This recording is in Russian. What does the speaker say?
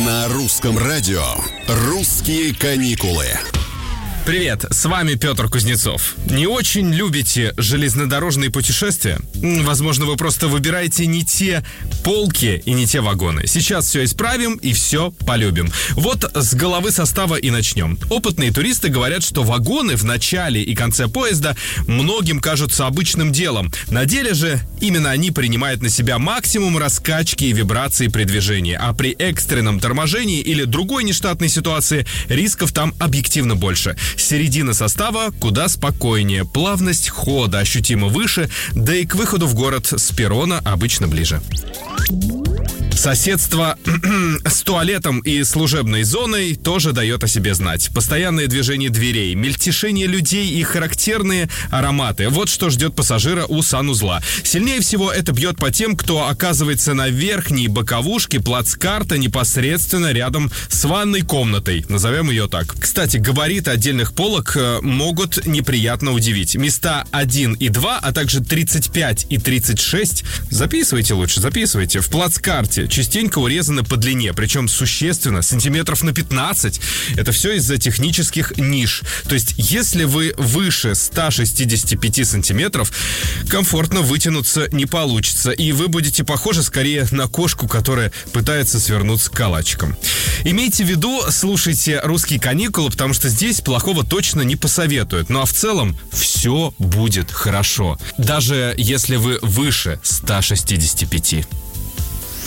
На русском радио «Русские каникулы». Привет, с вами Петр Кузнецов. Не очень любите железнодорожные путешествия? Возможно, вы просто выбираете не те полки и не те вагоны. Сейчас все исправим и все полюбим. Вот с головы состава и начнем. Опытные туристы говорят, что вагоны в начале и конце поезда многим кажутся обычным делом. На деле же именно они принимают на себя максимум раскачки и вибрации при движении. А при экстренном торможении или другой нештатной ситуации рисков там объективно больше. Середина состава куда спокойнее, плавность хода ощутимо выше, да и к выходу в город с перрона обычно ближе. Соседство с туалетом и служебной зоной тоже дает о себе знать. Постоянное движение дверей, мельтешение людей и характерные ароматы. Вот что ждет пассажира у санузла. Сильнее всего это бьет по тем, кто оказывается на верхней боковушке плацкарта непосредственно рядом с ванной комнатой. Назовем ее так. Кстати, габариты отдельных полок могут неприятно удивить. Места 1 и 2, а также 35 и 36, записывайте лучше, записывайте, в плацкарте частенько урезаны по длине, причем существенно, сантиметров на 15. Это все из-за технических ниш. То есть, если вы выше 165 сантиметров, комфортно вытянуться не получится, и вы будете похожи скорее на кошку, которая пытается свернуться калачиком. Имейте в виду, слушайте «Русские каникулы», потому что здесь плохого точно не посоветуют. Ну а в целом все будет хорошо, даже если вы выше 165.